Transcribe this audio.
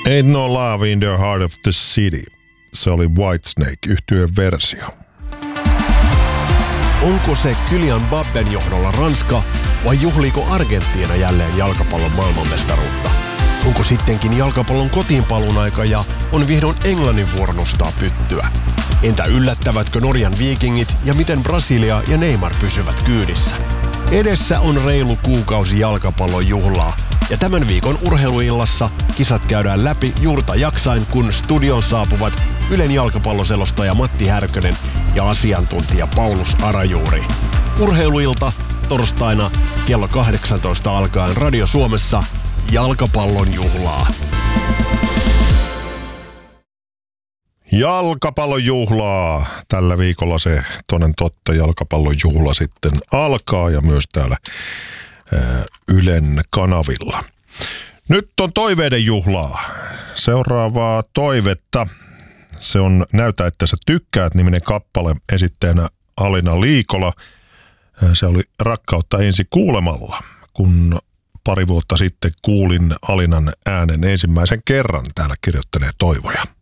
Ain't no love in the heart of the city. Se oli Whitesnake -yhtyeen versio. Onko se Kylian Mbappen johdolla Ranska vai juhliiko Argentiina jälleen jalkapallon maailmanmestaruutta? Onko sittenkin jalkapallon kotiinpaluun aika ja on vihdoin Englannin vuoro nostaa pyttyä? Entä yllättävätkö Norjan Vikingit ja miten Brasilia ja Neymar pysyvät kyydissä? Edessä on reilu kuukausi jalkapallon juhlaa ja tämän viikon urheiluillassa kisat käydään läpi juurta jaksain, kun studion saapuvat Ylen jalkapalloselostaja Matti Härkönen ja asiantuntija Paulus Arajuuri. Urheiluilta torstaina kello 18 alkaen Radio Suomessa jalkapallon juhlaa. Jalkapallon juhlaa. Tällä viikolla se toden totta jalkapallon juhla sitten alkaa ja myös täällä Ylen kanavilla. Nyt on toiveiden juhlaa. Seuraavaa toivetta. Se on Näytä, että sä tykkäät -niminen kappale, esittäjänä Alina Liikola. Se oli Rakkautta ensi kuulemalla, kun pari vuotta sitten kuulin Alinan äänen ensimmäisen kerran. Täällä kirjoittelee toivoja.